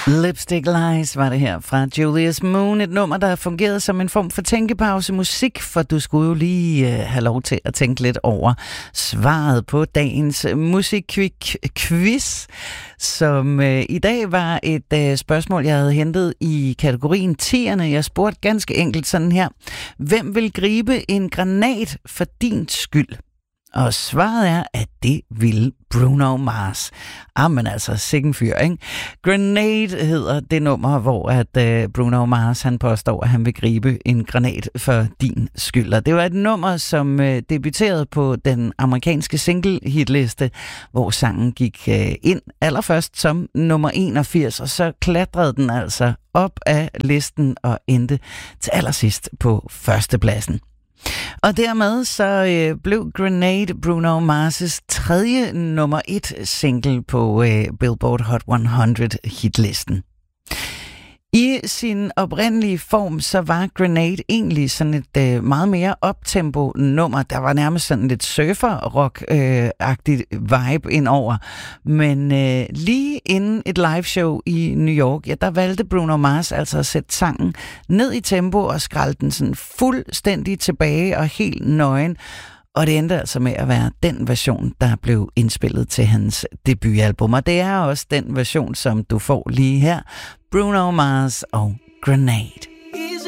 Lipstick Lies var det her fra Julius Moon, et nummer, der fungerede som en form for tænkepause musik, for du skulle jo lige have lov til at tænke lidt over svaret på dagens musikquiz, som i dag var et spørgsmål, jeg havde hentet i kategorien 10'erne. Jeg spurgte ganske enkelt sådan her: hvem vil gribe en granat for din skyld? Og svaret er, at det ville Bruno Mars. Men altså, sikken fyr, ikke? Grenade hedder det nummer, hvor at Bruno Mars, han påstår, at han vil gribe en granat for din skyld. Og det var et nummer, som debuterede på den amerikanske single-hitliste, hvor sangen gik ind allerførst som nummer 81, og så klatrede den altså op af listen og endte til allersidst på førstepladsen. Og dermed så blev Grenade Bruno Mars' tredje nummer 1 single på Billboard Hot 100 hitlisten. I sin oprindelige form, så var Grenade egentlig sådan et meget mere optempo nummer. Der var nærmest sådan lidt surfer-rock-agtigt vibe indover. Men lige inden et liveshow i New York, ja, der valgte Bruno Mars altså at sætte sangen ned i tempo og skralde den sådan fuldstændig tilbage og helt nøgen. Og det endte altså med at være den version, der blev indspillet til hans debutalbum. Og det er også den version, som du får lige her. Bruno Mars og Grenade.